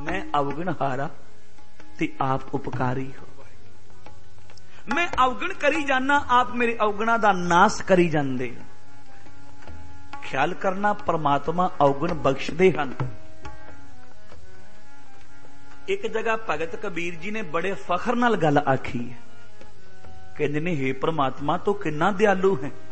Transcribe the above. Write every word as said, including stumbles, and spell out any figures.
मैं अवगुण हारा ते आप उपकारी हो। मैं अवगुण करी जाना, आप मेरे अवगुणा दा नाश करी जांदे। ख्याल करना, परमात्मा अवगुण बख्शदे हन। एक जगह भगत कबीर जी ने बड़े फखर नाल गल आखी है, कहंदे ने हे परमात्मा तो किन्ना दयालु है।